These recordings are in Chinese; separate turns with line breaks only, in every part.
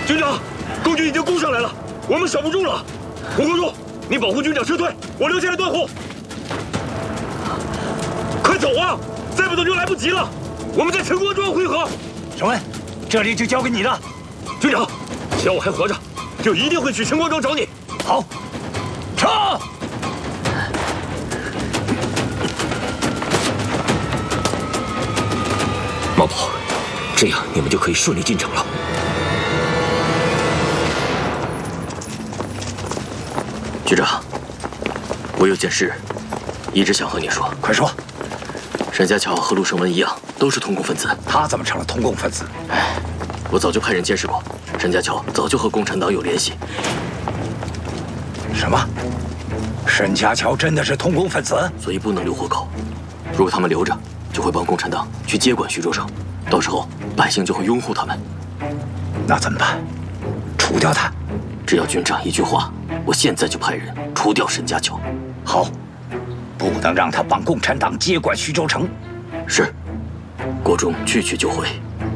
军长，共军已经攻上来了，我们守不住了。胡国柱，你保护军长撤退，我留下来断后。快走啊！再不走就来不及了。我们在陈国庄会合。
承恩，这里就交给你了。
军长，只要我还活着，就一定会去陈国庄找你。
好，撤！
毛宝，这样你们就可以顺利进城了。
局长，我有件事，一直想和你说。
快说。
沈家桥和陆胜文一样，都是通共分子。
他怎么成了通共分子？
我早就派人监视过，沈家桥早就和共产党有联系。
什么？沈家桥真的是通共分子？
所以不能留活口。如果他们留着，就会帮共产党去接管徐州城，到时候百姓就会拥护他们。
那怎么办？除掉他？
只要军长一句话，我现在就派人除掉沈家桥。
好，不能让他帮共产党接管徐州城。
是，国忠去就回。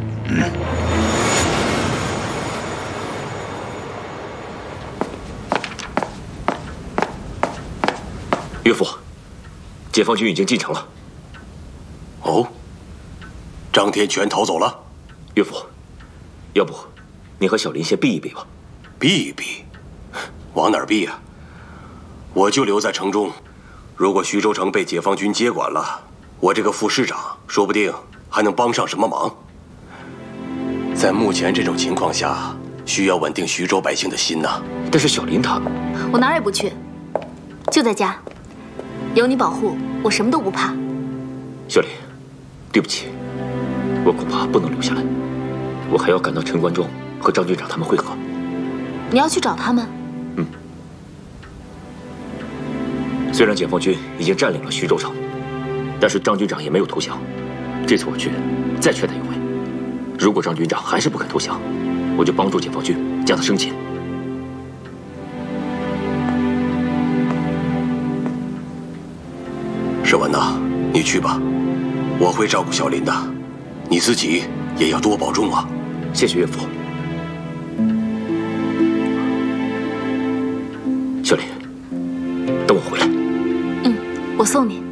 岳父，解放军已经进城了。
哦，张天全逃走了。
岳父，要不你和小林先避一避吧？
避一避，往哪儿避呀？我就留在城中。如果徐州城被解放军接管了，我这个副师长说不定还能帮上什么忙。在目前这种情况下，需要稳定徐州百姓的心呐。
但是小林他……
我哪儿也不去，就在家，有你保护，我什么都不怕。
小林，对不起，我恐怕不能留下来，我还要赶到陈关庄和张军长他们会合。
你要去找他们？
虽然解放军已经占领了徐州城，但是张军长也没有投降。这次我去，再劝他一回。如果张军长还是不肯投降，我就帮助解放军将他生擒。
世文呐，你去吧，我会照顾小林的，你自己也要多保重啊。
谢谢岳父。小林，等我回来。
我送你。